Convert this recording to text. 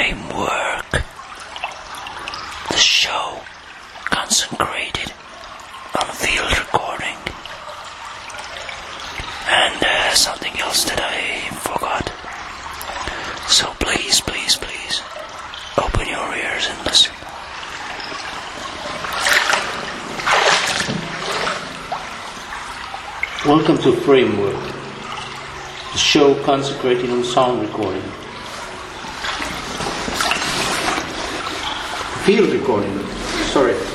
Framework, the show concentrated on field recording, and something else that I forgot. So please, please, please, open your ears and listen. Welcome to Framework, the show consecrated on sound recording. Field recording, sorry.